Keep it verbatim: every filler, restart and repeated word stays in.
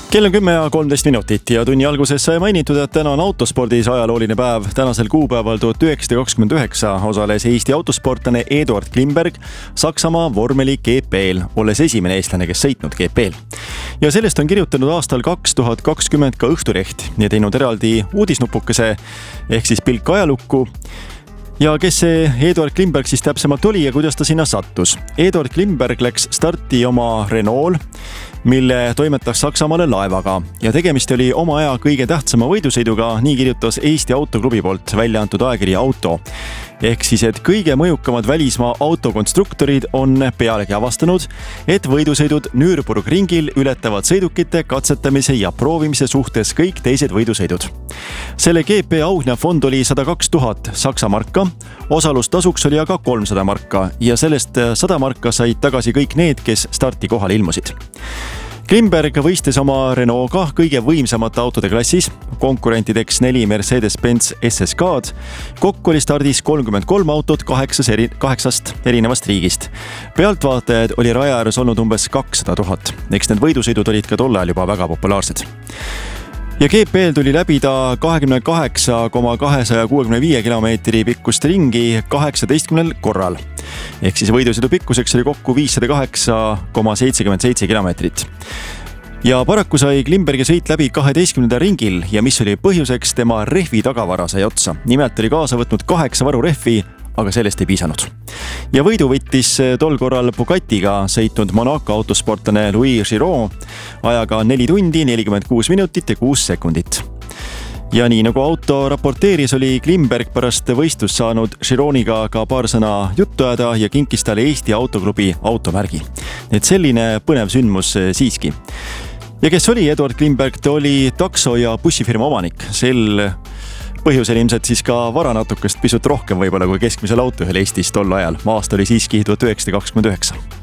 Kell on kümme ja kolmteist minutit ja tunni alguses sai mainitud, et täna on autospordis ajalooline päev. Tänasel kuupäeval tuhat üheksasada kakskümmend üheksa osales Eesti autosportlane Eduard Klimberg Saksamaa vormeli G P-l, olles esimene eestlane, kes sõitnud G P-l. Ja sellest on kirjutanud aastal kaks tuhat kakskümmend ka Õhtuleht ja teinud eraldi uudisnupukese ehk siis pilk ajalukku. Ja kes see Eduard Klimberg siis täpsemalt oli ja kuidas ta sinna sattus? Eduard Klimberg läks starti oma Renault, mille toimetas Saksamaale laevaga ja tegemist oli oma aja kõige tähtsama võidusõiduga, nii kirjutas Eesti Autoklubi poolt välja antud ajakiri Auto. Ehk siis, et kõige mõjukamad välismaa autokonstruktorid on pealegi avastanud, et võidusõidud Nürburgringil ületavad sõidukite katsetamise ja proovimise suhtes kõik teised võidusõidud. Selle G P auhinnafond oli sada kaks tuhat Saksa marka, osalustasuks oli aga kolmsada marka ja sellest sada marka said tagasi kõik need, kes starti kohale ilmusid. Klimberg võistles oma Renault'ga kõige võimsamate autode klassis, konkurentideks neli Mercedes-Benz S S K-d. Kokku oli stardis kolmkümmend kolm autot kaheksas eri, kaheksast erinevast riigist. Pealtvaatajaid oli raja ääres olnud umbes kakssada tuhat. Eks need võidusõidud olid ka tollal juba väga populaarsed. Ja G P-l tuli läbida kahekümne kaheksa koma kahesaja kuuekümne viie kilomeetri pikkust ringi kaheksateistkümnel korral. Ehk siis võidusõidu pikkuseks oli kokku viissada kaheksa koma seitsekümmend seitse kilomeetrit. Ja paraku sai Klimbergi sõit läbi kaheteistkümnendal ringil ja mis oli põhjuseks, tema rehvi tagavara sai otsa. Nimelt oli kaasa võtnud kaheksa varurehvi, aga sellest ei piisanud. Ja võidu võttis tol korral Bugattiga sõitnud Monaco autosportlane Louis Giraud ajaga neli tundi, nelikümmend kuus minutit ja kuus sekundit. Ja nii nagu auto raporteeris, oli Klimberg pärast võistlust saanud Giroud'iga ka paar sõna juttu ajada ja kinkis talle Eesti Autoklubi automärgi. Et selline põnev sündmus siiski. Ja kes oli Eduard Klimberg? Ta oli takso- ja bussifirma omanik. Sel põhjusel ilmselt siis ka vara natukest pisut rohkem võib-olla kui keskmisel autojuhil Eestis tol ajal. Aasta oli siiski tuhat üheksasada kakskümmend üheksa.